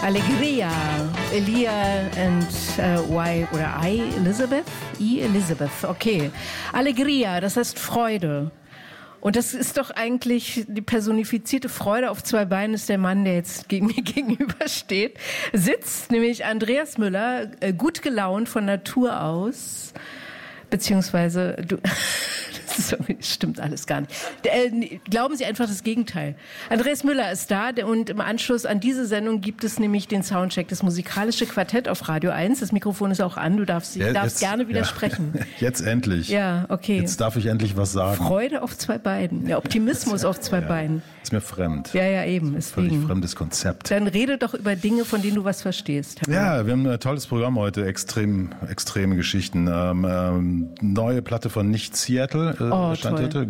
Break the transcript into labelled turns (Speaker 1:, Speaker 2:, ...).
Speaker 1: Allegria, Elia and Elizabeth, okay. Allegria, das heißt Freude. Und das ist doch eigentlich die personifizierte Freude auf zwei Beinen, ist der Mann, der jetzt mir gegenübersteht. Sitzt nämlich Andreas Müller, gut gelaunt von Natur aus, beziehungsweise du... Das stimmt alles gar nicht. Glauben Sie einfach das Gegenteil. Andreas Müller ist da und im Anschluss an diese Sendung gibt es nämlich den Soundcheck, das musikalische Quartett auf Radio 1. Das Mikrofon ist auch an, du darfst gerne widersprechen.
Speaker 2: Ja, jetzt endlich.
Speaker 1: Ja, okay.
Speaker 2: Jetzt darf ich endlich was sagen.
Speaker 1: Freude auf zwei Beinen, ja, Optimismus auf zwei Beinen.
Speaker 2: Ist mir fremd.
Speaker 1: Ja, eben.
Speaker 2: Völlig fremdes Konzept.
Speaker 1: Dann rede doch über Dinge, von denen du was verstehst.
Speaker 2: Ja, wir haben ein tolles Programm heute, extreme Geschichten. Neue Platte von Nicht Seattle. Standhütte,